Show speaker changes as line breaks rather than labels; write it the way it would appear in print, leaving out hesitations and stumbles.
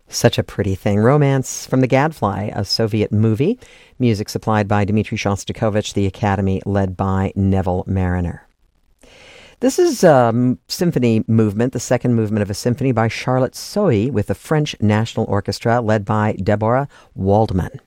Such a pretty thing. Romance from the Gadfly, a Soviet movie. Music supplied by Dmitri Shostakovich, the Academy led by Neville Mariner. This is Symphony Movement, the second movement of a symphony by Charlotte Sohi with the French National Orchestra led by Deborah Waldman.